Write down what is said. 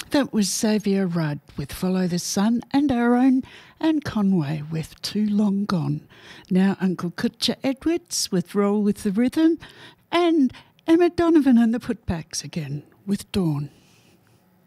That was Xavier Rudd with Follow the Sun, and our own Anne Conway with Too Long Gone. Now Uncle Kutcha Edwards with Roll with the Rhythm, and Emma Donovan and the Putbacks again with Dawn.